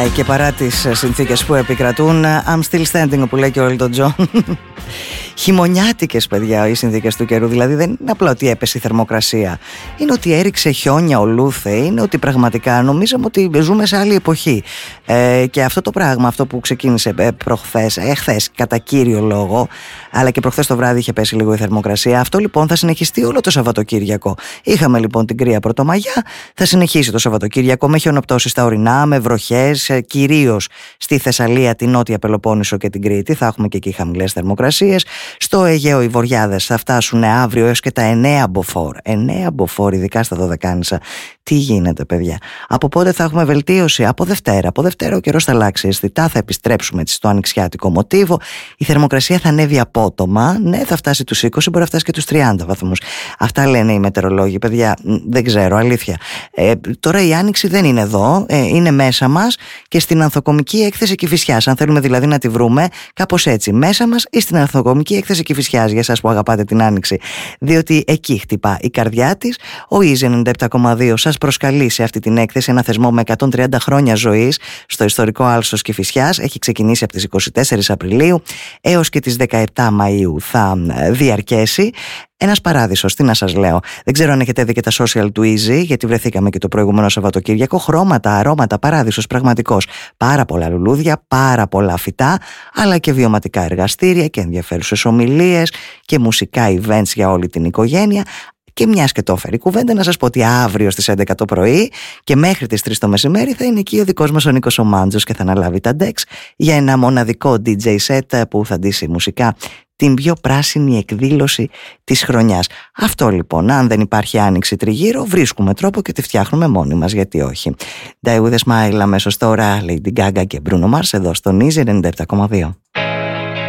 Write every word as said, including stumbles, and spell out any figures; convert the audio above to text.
και παρά τις συνθήκες που επικρατούν, I'm still standing, που λέει και ο Elton John. Χειμωνιάτικες, παιδιά, οι συνθήκες του καιρού. Δηλαδή δεν είναι απλά ότι έπεσε η θερμοκρασία. Είναι ότι έριξε χιόνια ολούθε. Είναι ότι πραγματικά νομίζαμε ότι ζούμε σε άλλη εποχή. Ε, και αυτό το πράγμα, αυτό που ξεκίνησε ε, προχθές, ε, χθες κατά κύριο λόγο, αλλά και προχθές το βράδυ είχε πέσει λίγο η θερμοκρασία. Αυτό λοιπόν θα συνεχιστεί όλο το Σαββατοκύριακο. Είχαμε λοιπόν την κρύα Πρωτομαγιά. Θα συνεχίσει το Σαββατοκύριακο με χιονοπτώσεις στα ορεινά, με βροχές, ε, κυρίως στη Θεσσαλία, την Νότια Πελοπόννησο και την Κρήτη. Θα έχουμε και εκεί χαμηλές θερμοκρασίες. Στο Αιγαίο οι βοριάδες θα φτάσουν αύριο έως και τα εννέα μποφόρ. εννέα μποφόρ, ειδικά στα Δωδεκάνησα. Τι γίνεται, παιδιά? Από πότε θα έχουμε βελτίωση? Από Δευτέρα. Από Δευτέρα ο καιρός θα αλλάξει αισθητά, θα επιστρέψουμε στο ανοιξιάτικο μοτίβο. Η θερμοκρασία θα ανέβει απότομα. Ναι, θα φτάσει τους είκοσι, μπορεί να φτάσει και τους τριάντα βαθμούς. Αυτά λένε οι μετεωρολόγοι, παιδιά. Δεν ξέρω, αλήθεια. Ε, τώρα η άνοιξη δεν είναι εδώ, ε, είναι μέσα μας και στην ανθοκομική έκθεση Κηφισιάς. Αν θέλουμε δηλαδή να τη βρούμε, κάπως έτσι, μέσα μας ή στην ανθοκομική έκθεση Κηφισιάς, για εσάς που αγαπάτε την άνοιξη. Διότι εκεί χτυπά η καρδιά της. Ο Easy ενενήντα επτά κόμμα δύο σας προσκαλεί σε αυτή την έκθεση, ένα θεσμό με εκατόν τριάντα χρόνια ζωής στο ιστορικό άλσος Κηφισιάς. Έχει ξεκινήσει από τις είκοσι τέσσερις Απριλίου έως και τις δεκαεπτά Μαΐου θα διαρκέσει. Ένας παράδεισος, τι να σας λέω. Δεν ξέρω αν έχετε δει και τα social του Easy, γιατί βρεθήκαμε και το προηγούμενο Σαββατοκύριακο. Χρώματα, αρώματα, παράδεισος, πραγματικός. Πάρα πολλά λουλούδια, πάρα πολλά φυτά, αλλά και βιωματικά εργαστήρια και ενδιαφέρουσες ομιλίες και μουσικά events για όλη την οικογένεια. Και μιας και το έφερε η κουβέντα, να σας πω ότι αύριο στις έντεκα το πρωί και μέχρι τις τρεις το μεσημέρι θα είναι εκεί ο δικός μας ο Νίκος ο Μάντζος και θα αναλάβει τα ντεξ για ένα μοναδικό ντι τζέι set που θα ντύσει μουσικά την πιο πράσινη εκδήλωση της χρονιάς. Αυτό λοιπόν, αν δεν υπάρχει άνοιξη τριγύρω, βρίσκουμε τρόπο και τη φτιάχνουμε μόνοι μας, γιατί όχι. Die with a smile αμέσως τώρα, Lady Gaga και Bruno Mars εδώ στον Easy ενενήντα επτά κόμμα δύο.